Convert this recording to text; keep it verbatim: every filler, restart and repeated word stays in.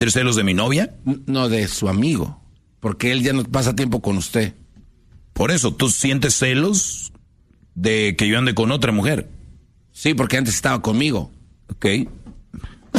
¿Tienes celos de mi novia? No, de su amigo. Porque él ya no pasa tiempo con usted. Por eso, ¿tú sientes celos de que yo ande con otra mujer? Sí, porque antes estaba conmigo. Ok.